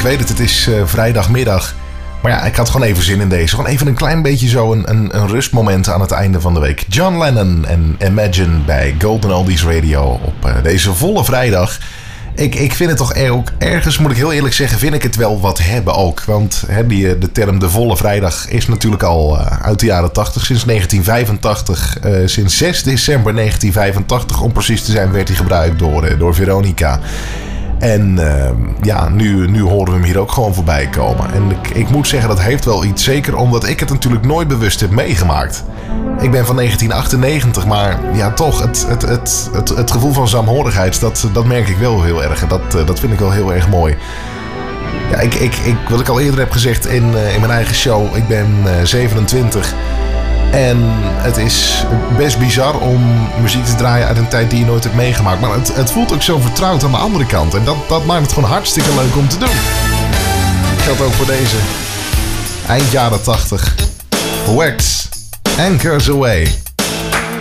weet het is vrijdagmiddag. Maar ja, ik had gewoon even zin in deze. Gewoon even een klein beetje zo een rustmoment aan het einde van de week. John Lennon en Imagine bij Golden Oldies Radio op deze volle vrijdag. Ik vind het toch ook ergens, moet ik heel eerlijk zeggen, vind ik het wel wat hebben ook. Want de term de volle vrijdag is natuurlijk al uit de jaren 80, sinds 1985. Sinds 6 december 1985, om precies te zijn, werd hij gebruikt door Veronica. En nu horen we hem hier ook gewoon voorbij komen. En ik moet zeggen, dat heeft wel iets. Zeker omdat ik het natuurlijk nooit bewust heb meegemaakt. Ik ben van 1998, maar ja, toch, het gevoel van saamhorigheid, dat merk ik wel heel erg. En dat vind ik wel heel erg mooi. Ja, wat ik al eerder heb gezegd in mijn eigen show, ik ben 27. En het is best bizar om muziek te draaien uit een tijd die je nooit hebt meegemaakt. Maar het voelt ook zo vertrouwd aan de andere kant. En dat maakt het gewoon hartstikke leuk om te doen. Dat geldt ook voor deze. Eind jaren 80. Wax, Anchors Away.